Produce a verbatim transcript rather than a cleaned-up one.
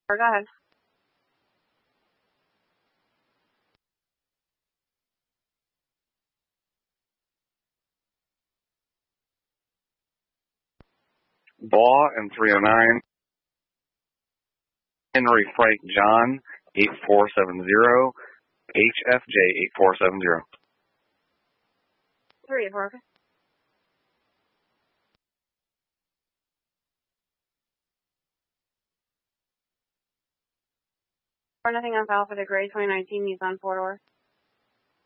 Go ahead. Baugh and three oh nine. Henry Frank John, eight four seven zero. H F J, eight four seven zero. three eight four, okay. Or nothing else Alpha to Gray twenty nineteen Nissan four door.